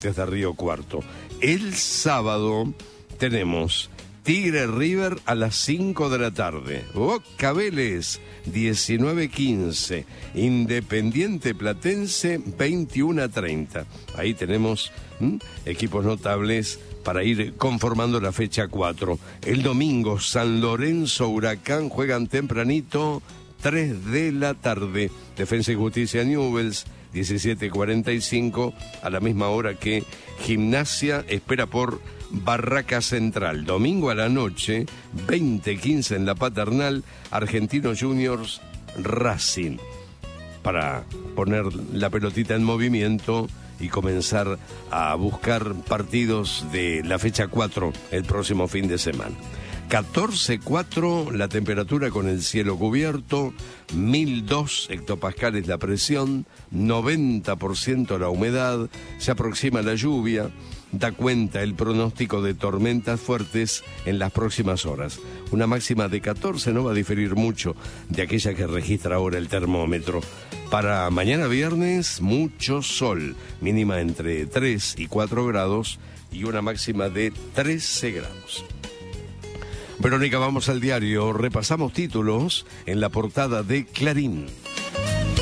desde Río Cuarto. El sábado tenemos Tigre River a las 5 de la tarde. Boca Vélez, 19:15. Independiente Platense, 21:30. Ahí tenemos equipos notables para ir conformando la fecha 4. El domingo, San Lorenzo Huracán juegan tempranito, 3 de la tarde. Defensa y Justicia Newell's, 17:45, a la misma hora que Gimnasia espera por Barraca Central. Domingo a la noche, 20:15 en la Paternal, Argentinos Juniors Racing. Para poner la pelotita en movimiento y comenzar a buscar partidos de la fecha 4 el próximo fin de semana. 14,4 la temperatura con el cielo cubierto, 1002 hectopascales la presión, 90% la humedad, se aproxima la lluvia, da cuenta el pronóstico de tormentas fuertes en las próximas horas. Una máxima de 14 no va a diferir mucho de aquella que registra ahora el termómetro. Para mañana viernes, mucho sol, mínima entre 3 y 4 grados y una máxima de 13 grados. Verónica, vamos al diario. Repasamos títulos en la portada de Clarín.